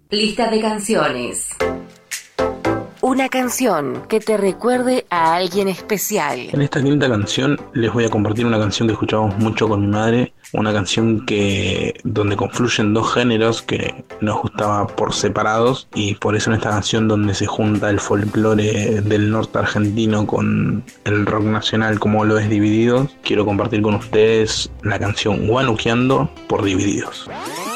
Lista de canciones. Una canción que te recuerde a alguien especial. En esta quinta canción les voy a compartir una canción que escuchábamos mucho con mi madre, una canción donde confluyen dos géneros que nos gustaba por separados, y por eso en esta canción donde se junta el folclore del norte argentino con el rock nacional como lo es Divididos, quiero compartir con ustedes la canción Guanuqueando por Divididos.